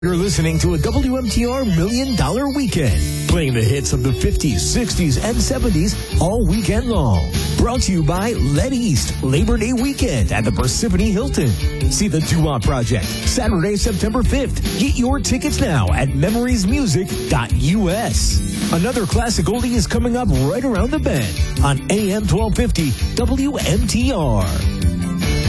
You're listening to a WMTR $1 Million Weekend, playing the hits of the 50s, 60s, and 70s all weekend long. Brought to you by Let East, Labor Day weekend at the Parsippany Hilton. See the Doo-Wop Project, Saturday, September 5th. Get your tickets now at memoriesmusic.us. Another classic oldie is coming up right around the bend on AM 1250 WMTR.